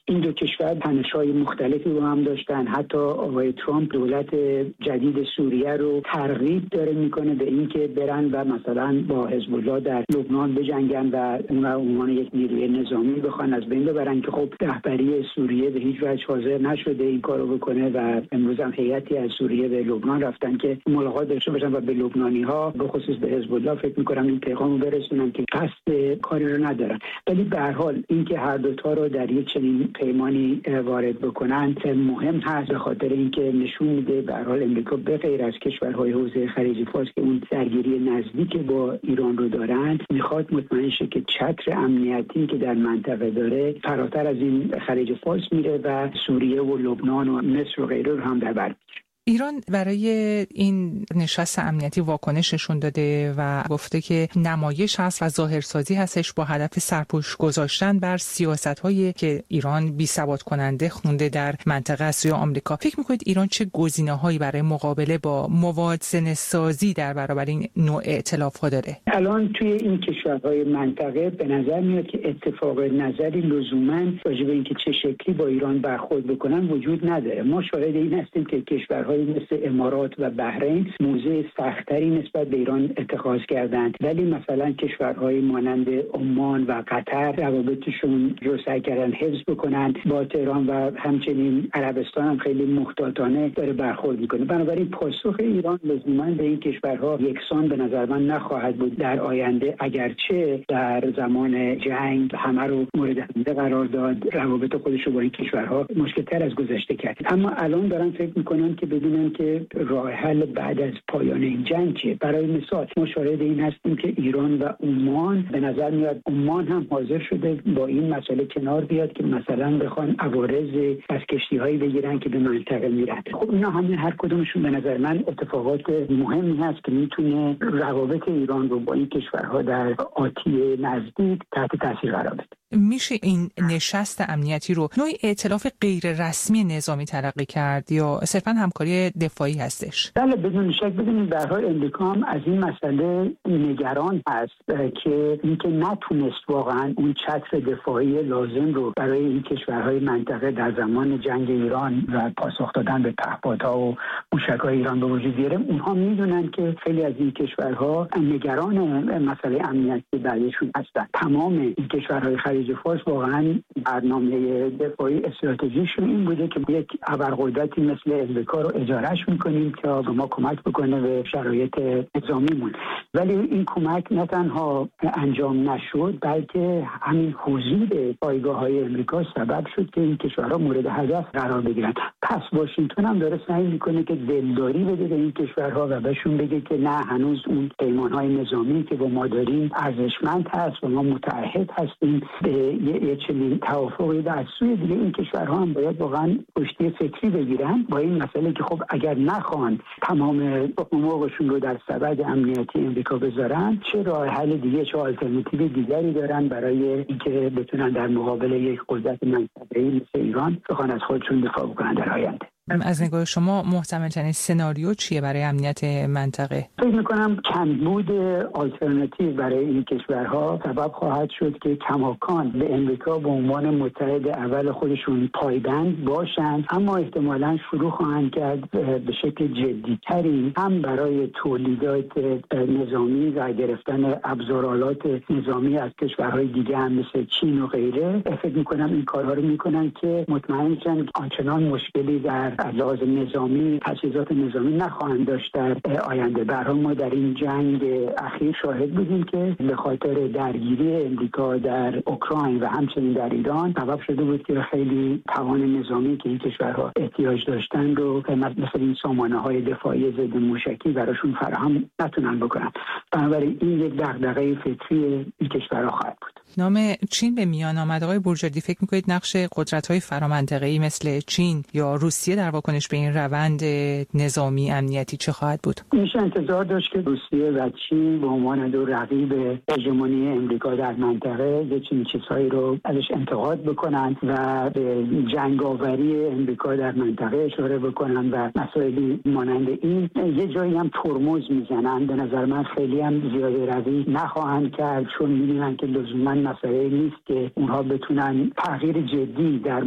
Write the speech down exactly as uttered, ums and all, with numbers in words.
این دو کشور تنش‌های مختلفی با هم داشتن. حتی آقای ترامپ دولت جدید سوریه رو ترغیب داره میکنه به اینکه برن و مثلا با حزب الله در لبنان بجنگن و اون رو عنوان یک نیروی نظامی بخوان از بین ببرن که خب رهبری سوریه به هیچ وجه حاضر نشده این کارو بکنه و امروز هم هیئتی از سوریه به لبنان رفتن که ملاقات داشته باشن و به لبنانی‌ها به خصوص به حزب الله فکر می‌کنم این پیغامو برسونن که قصد کاری رو ندارن. ولی به هر حال اینکه هر دو تا رو در یک چنین پیمانی وارد بکنن مهم هست، به خاطر اینکه نشون میده به هر حال امریکا به غیر از کشورهای حوزه خلیج فارس که اون درگیری نزدیک با ایران رو دارن، میخواد مطمئن شه که چتر امنیتی که در منطقه داره فراتر از این خلیج فارس میره و سوریه و لبنان و مصر و غیره رو هم در بر میگیره. ایران برای این نشست امنیتی واکنش نشون داده و گفته که نمایش هست و ظاهرسازی هستش با هدف سرپوش گذاشتن بر سیاست‌هایی که ایران بی‌ثبات کننده خونده در منطقه از سوی آمریکا. فکر می‌کنید ایران چه گزینه‌هایی برای مقابله با موازنه سازی در برابر این نوع ائتلاف‌ها داره؟ الان توی این کشورهای منطقه به نظر میاد که اتفاق نظری لزوماً راجع به اینکه چه شکلی با ایران برخورد بکنن وجود نداره. ما شاهد این هستیم که کشورهای مثل امارات و بحرین موضع سختری نسبت به ایران اتخاذ کردند، ولی مثلا کشورهای مانند عمان و قطر روابطشون رو سعی کردن حفظ بکنن با تهران و همچنین عربستان هم خیلی محتاطانه داره برخورد میکنه. بنابراین پاسخ ایران لزوما به این کشورها یکسان به نظر من نخواهد بود در آینده، اگرچه در زمان جنگ همه رو مورد حمله قرار داد، روابط خودش رو با این کشورها مشکل‌تر از گذشته کرد. اما الان دارن فکر میکنن که بدون که راه حل بعد از پایان این جنگ چیه. برای مثال ما شاهد این هستیم که ایران و عمان به نظر میاد عمان هم حاضر شده با این مسئله کنار بیاد که مثلا بخوان عوارض از کشتی‌هایی بگیرن که به منطقه میرن. خب اینا همه هر کدومشون به نظر من اتفاقات مهمی هست که میتونه روابط ایران رو با این کشورها در آتی نزدیک تحت تاثیر قرار بده. میشه این نشست امنیتی رو نوعی ائتلاف غیر رسمی نظامی تلقی کرد یا صرفاً همکاری دفاعی هستش؟ بله بدون شک. بدونید به هر حال امریکا هم از این مسئله نگران هست که اینکه نتونست واقعاً اون چتر دفاعی لازم رو برای این کشورهای منطقه در زمان جنگ ایران و پاسخ دادن به پهپادها و موشک‌های ایران به وجود بیاره. اونها میدونن که خیلی از این کشورها نگران مسئله امنیتی بعدشون هستن. تمام این کشورهای خلیج فارس واقعاً برنامه دفاعی استراتژیشون این بوده که یک ابرقدرتی مثل امریکا رو اجارهش میکنیم که به ما کمک بکنه به شرایط نظامیمون. ولی این کمک نه تنها انجام نشد بلکه همین حضور پایگاه‌های امریکا سبب شد که این کشورها مورد هدف قرار بگیرن. پس واشنگتن هم داره سعی میکنه که دلداری بده به این کشورها و بهشون بگه که نه، هنوز اون پیمان‌های نظامی که با ما داریم ارزشمند هست و ما متعهد هستیم به یه چنین توافقی. و از سوی دیگه این کشورها هم باید واقعا پشتی فکری بگیرن با این مسئله که خب اگر نخوان تمام حقوقشون رو در سبد امنیتی امریکا بذارن، چه راه حل دیگه، چه آلترناتیو دیگری دارن برای اینکه بتونن در مقابل یک قدرت منطقه‌ای مثل ایران بخوان از خودشون دفاع بکنن در آینده. از نگاه شما محتمل ترین سناریو چیه برای امنیت منطقه؟ فکر می‌کنم کمبود آلترناتیو برای این کشورها سبب خواهد شد که کماکان به امریکا به عنوان متحد اول خودشون پایبند باشند، اما احتمالاً شروع خواهند کرد به شکل جدی‌تری هم برای تولیدات نظامی و گرفتن ابزارالات نظامی از کشورهای دیگه هم مثل چین و غیره. فکر می‌کنم این کارها رو می‌کنن که مطمئن شن آنچنان مشکلی در از لحاظ نظامی تجهیزات نظامی نخواهند داشت در آینده. به هر حال ما در این جنگ اخیر شاهد بودیم که به خاطر درگیری امریکا در اوکراین و همچنین در ایران سبب شده بود که خیلی توان نظامی که این کشورها احتیاج داشتن رو مثل این سامانه‌های دفاعی ضد موشکی براشون فراهم نتونن بکنن. بنابراین این یک دغدغه فطری این کشورها خواهد بود. نام چین به میان آمد. آقای برجردی، فکر می‌کنید نقش قدرت‌های فرامنطقه‌ای مثل چین یا روسیه در واکنش به این روند نظامی امنیتی چه خواهد بود؟ میشه انتظار داشت که روسیه و چین به عنوان دو رقیب هژمونی امریکا در منطقه یه چنین چیزهایی رو ازش انتقاد بکنن و به جنگاوری امریکا در منطقه اشاره بکنن و مسائلی مانند این یه جایی هم ترمز میزنن. به نظر من خیلی هم زیاده روی نخواهند کرد، چون می‌دونن که لزوما مسئله نیست که اونها بتونن تغییر جدی در